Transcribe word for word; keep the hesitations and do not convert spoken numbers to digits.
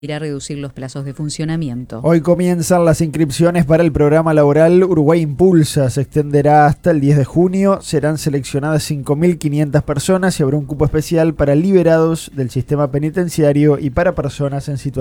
irá a reducir los plazos de funcionamiento. Hoy comienzan las inscripciones para el programa laboral Uruguay Impulsa. Se extenderá hasta el diez de junio. Serán seleccionadas cinco mil quinientas personas y habrá un cupo especial para liberados del sistema penitenciario y para personas en situación